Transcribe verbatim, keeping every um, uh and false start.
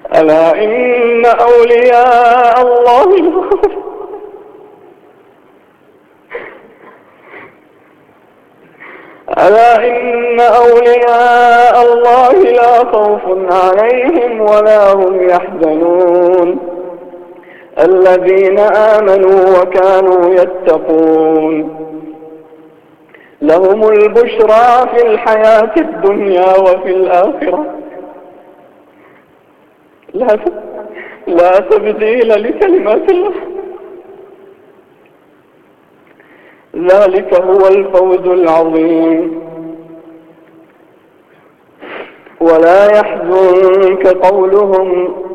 ألا إن أولياء الله ألا إن أولياء الله لا خوف عليهم ولا هم يحزنون الذين آمنوا وكانوا يتقون لهم البشرى في الحياة الدنيا وفي الآخرة لا لا تبديل لكلمات الله ذلك هو الفوز العظيم. ولا يحزنك قولهم